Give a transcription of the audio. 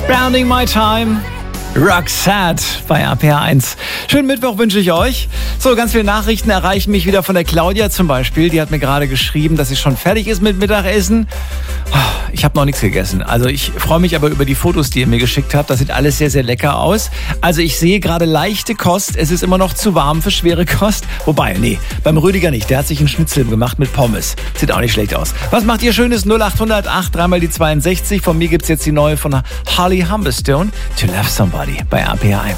Spending my time. Roxette bei RPR1. Schönen Mittwoch wünsche ich euch. So, ganz viele Nachrichten erreichen mich wieder von der Claudia zum Beispiel. Die hat mir gerade geschrieben, dass sie schon fertig ist mit Mittagessen. Ich habe noch nichts gegessen. Also ich freue mich aber über die Fotos, die ihr mir geschickt habt. Das sieht alles sehr, sehr lecker aus. Also ich sehe gerade leichte Kost. Es ist immer noch zu warm für schwere Kost. Wobei, nee, beim Rüdiger nicht. Der hat sich einen Schnitzel gemacht mit Pommes. Sieht auch nicht schlecht aus. Was macht ihr Schönes? 0800 8 3 mal die 62. Von mir gibt's jetzt die neue von Holly Humberstone. To Love Somebody bei RPR1.